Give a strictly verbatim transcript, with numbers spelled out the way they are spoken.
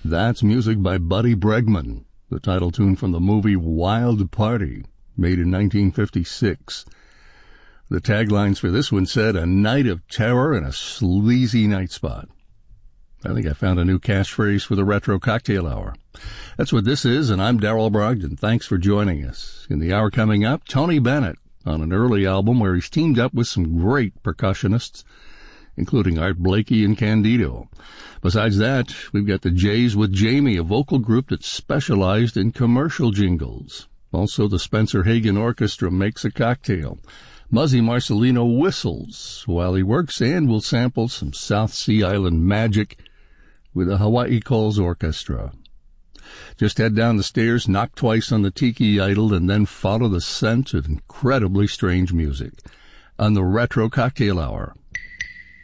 That's music by Buddy Bregman, the title tune from the movie Wild Party, made in nineteen fifty-six. The taglines for this one said, "A night of terror and a sleazy night spot." I think I found a new catchphrase for the Retro Cocktail Hour. That's what this is, and I'm Darrell Brogdon. Thanks for joining us. In the hour coming up, Tony Bennett on an early album where he's teamed up with some great percussionists, including Art Blakey and Candido. Besides that, we've got the Jays with Jamie, a vocal group that specialized in commercial jingles. Also, the Spencer Hagen Orchestra makes a cocktail. Muzzy Marcelino whistles while he works, and will sample some South Sea Island magic with the Hawaii Calls Orchestra. Just head down the stairs, knock twice on the tiki idol, and then follow the scent of incredibly strange music on the Retro Cocktail Hour.